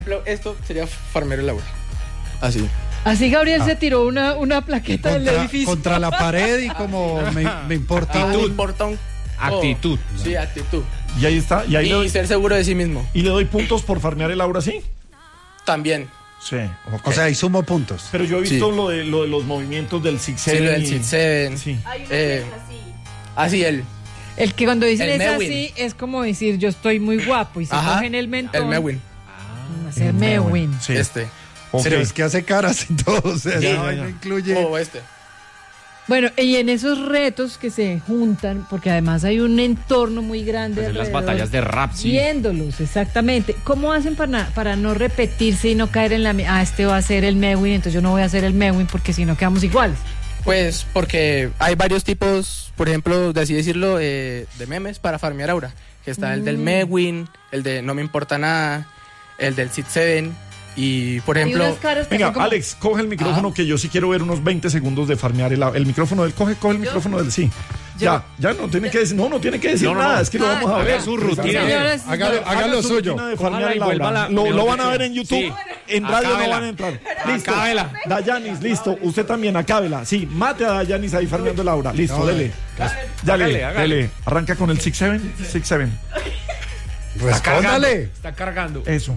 Esto sería farmear el aura. Así. Así Gabriel se tiró una plaqueta del edificio. Contra la pared y como me importa Actitud. Sí, actitud. Y ahí está. Y, ahí Y ser seguro de sí mismo. ¿Y le doy puntos por farmear el aura, sí? También. Sí. Okay. O sea, y sumo puntos. Pero yo he visto lo de los movimientos del 6-7. Sí, lo del 6-7. Sí. Hay una que es así. Así él. El que cuando dicen El es Mewin. así, es como decir yo estoy muy guapo y se cogen el mentón. El Mewin. Hacer Mewin. Sí. Este. Okay. Pero es que hace caras y todo. O sea, Ya, no ya. incluye. O este. Bueno, y en esos retos que se juntan, porque además hay un entorno muy grande. Pues en las alrededor, batallas de rap, sí. Viéndolos, exactamente. ¿Cómo hacen para no repetirse y no caer en este va a ser el Mewin, entonces yo no voy a hacer el Mewin porque si no quedamos iguales? Pues porque hay varios tipos, por ejemplo, de así decirlo, de memes para farmear aura. Que está el del Mewin, el de no me importa nada, el del 6-7 y, por Hay ejemplo... unas caras que Venga, son como- Alex, coge el micrófono que yo sí quiero ver unos 20 segundos de farmear el micrófono del... Coge el micrófono del sí. Ya no tiene que decir, no tiene que decir nada, es que lo vamos a ver. Haga su rutina. Señoras, Haga lo su suyo. rutina de Cójala farmear y el vuélvala aura. Lo mejor van a que ver yo. en YouTube. Sí. En radio no Acábela. van a entrar. Listo. Acábela. Dayanis, listo. Usted también, acábela. Sí, mate a Dayanis ahí farmeando el aura. Listo, No, dele. Hágale, hágale. Dele. Arranca con el 6-7. 6-7. Respóndale. Está cargando. Eso.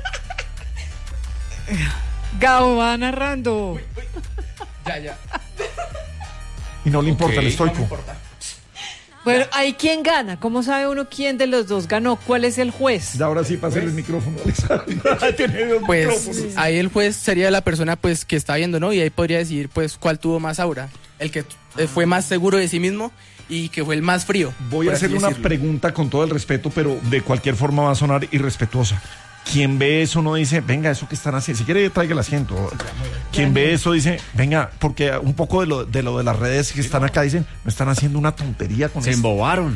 Gabo va narrando. Ya. Y no le importa Ok. el estoico. Bueno, ¿ahí quién gana? ¿Cómo sabe uno quién de los dos ganó? ¿Cuál es el juez? Y ahora sí, pásale el micrófono, Alexandra. Tiene dos Pues micrófonos. ahí el juez sería la persona pues que está viendo, ¿no? Y ahí podría decidir pues cuál tuvo más aura. El que fue más seguro de sí mismo y que fue el más frío. Voy a por así hacer una decirlo. pregunta con todo el respeto, pero de cualquier forma va a sonar irrespetuosa. Quien ve eso no dice, venga, eso que están haciendo, si quiere traiga el asiento. Quien ve eso dice, venga, porque un poco de lo de las redes que están acá dicen, no están haciendo una tontería con Se esto. embobaron.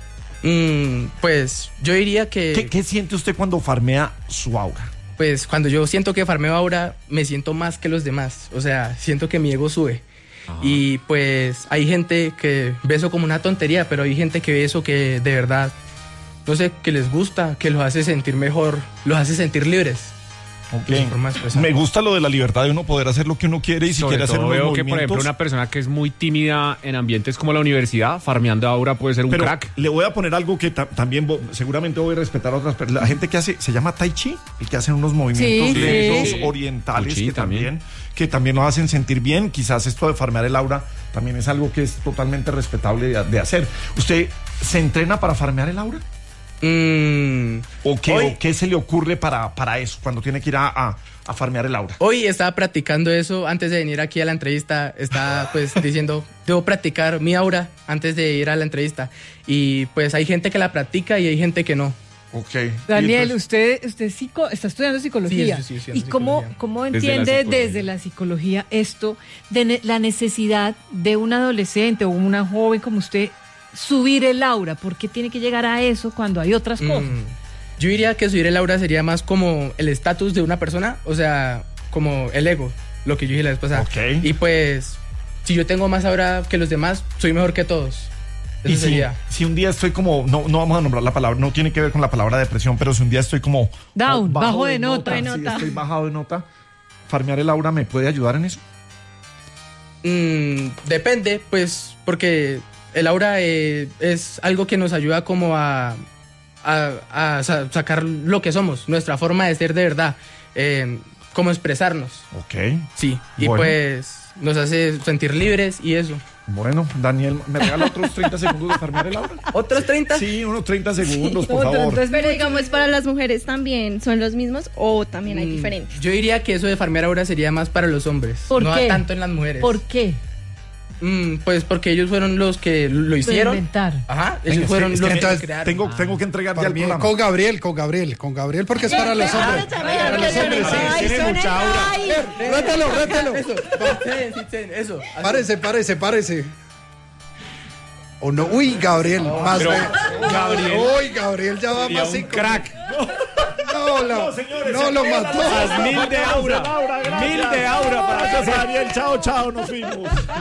Pues yo diría que ¿Qué siente usted cuando farmea su aura? pues cuando yo siento que farmeo aura me siento más que los demás. O sea, siento que mi ego sube. Y pues hay gente que ve eso como una tontería, pero hay gente que ve eso que de verdad, no sé, que les gusta, que los hace sentir mejor, los hace sentir libres. Okay. de su forma de expresar. Me gusta lo de la libertad de uno poder hacer lo que uno quiere y si Sobre quiere hacer todo unos veo que, por movimientos. ejemplo, una persona que es muy tímida en ambientes como la universidad, farmeando aura puede ser un Pero crack. le voy a poner algo que también seguramente voy a respetar a otras personas. La gente que hace, se llama Tai Chi, y que hacen unos movimientos Sí, lentos, sí. orientales, Tai Chi que también nos hacen sentir bien. Quizás esto de farmear el aura también es algo que es totalmente respetable de hacer. ¿Usted se entrena para farmear el aura? ¿O qué se le ocurre para eso, cuando tiene que ir a farmear el aura? Hoy estaba practicando eso antes de venir aquí a la entrevista. Estaba pues diciendo, debo practicar mi aura antes de ir a la entrevista. Y pues hay gente que la practica y hay gente que no. Ok. Daniel, Y usted está estudiando psicología. Sí, estoy estudiando ¿Y cómo, psicología. cómo Desde la entiende psicología. desde la psicología esto de la necesidad de un adolescente o una joven como usted subir el aura? ¿Por qué tiene que llegar a eso cuando hay otras cosas? Yo diría que subir el aura sería más como el estatus de una persona, o sea, como el ego, lo que yo dije la vez pasada. Ok. Y pues, si yo tengo más aura que los demás, soy mejor que todos. Eso Y sería. si un día estoy como, no vamos a nombrar la palabra, no tiene que ver con la palabra depresión, pero si un día estoy como Down, bajo de nota. sí, estoy bajado de nota, farmear el aura me puede ayudar en eso. Depende, pues, porque el aura es algo que nos ayuda como a sacar lo que somos, nuestra forma de ser de verdad, como expresarnos. Ok. Sí, y Bueno. pues nos hace sentir libres y eso. Bueno, Daniel, ¿me regala otros 30 segundos de farmear el aura? ¿Otros 30? Sí, unos 30 segundos, por Otro, favor. entonces, Pero digamos, para las mujeres también, ¿son los mismos o también hay diferentes? Yo diría que eso de farmear aura sería más para los hombres, ¿Por no qué? tanto en las mujeres. ¿Por qué? Pues porque ellos fueron los que lo hicieron. Inventar. Ajá, Venga, ellos fueron es que los que entonces crearon. tengo que entregar ya el También programa. con Gabriel, porque es para los hombres. Para los hombres, sí. Tiene mucha aura. Rételo. Eso. Párese. O no, uy, Gabriel, más pero Gabriel. Uy, Gabriel ya va Sería más un 5. crack. No lo mató. Haz 1000 de aura. 1000 de aura para Gracias, Daniel. Chao, nos fuimos.